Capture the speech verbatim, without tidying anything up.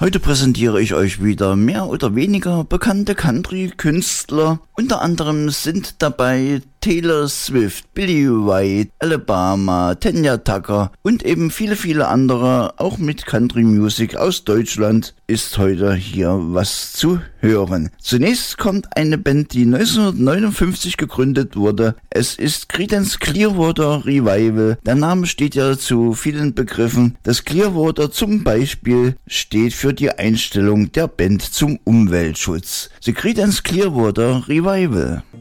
Heute präsentiere ich euch wieder mehr oder weniger bekannte Country-Künstler. Unter anderem sind dabei Taylor Swift, Billy White, Alabama, Tanya Tucker und eben viele, viele andere. Auch mit Country Music aus Deutschland ist heute hier was zu hören. Zunächst kommt eine Band, die neunzehnhundertneunundfünfzig gegründet wurde. Es ist Creedence Clearwater Revival. Der Name steht ja zu vielen Begriffen. Das Clearwater zum Beispiel steht für die Einstellung der Band zum Umweltschutz. The Creedence Clearwater Revival.